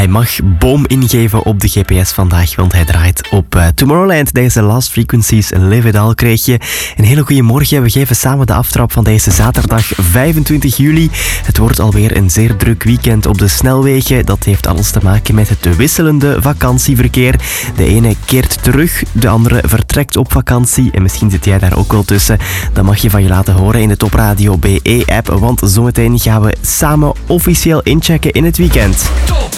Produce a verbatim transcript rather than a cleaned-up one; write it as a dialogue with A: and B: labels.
A: Hij mag boom ingeven op de G P S vandaag, want hij draait op uh, Tomorrowland. Deze Last Frequencies Live It All kreeg je. Een hele goede morgen. We geven samen de aftrap van deze zaterdag vijfentwintig juli. Het wordt alweer een zeer druk weekend op de snelwegen. Dat heeft alles te maken met het wisselende vakantieverkeer. De ene keert terug, de andere vertrekt op vakantie. En misschien zit jij daar ook wel tussen. Dan mag je van je laten horen in de Top Radio B E-app. Want zometeen gaan we samen officieel inchecken in het weekend.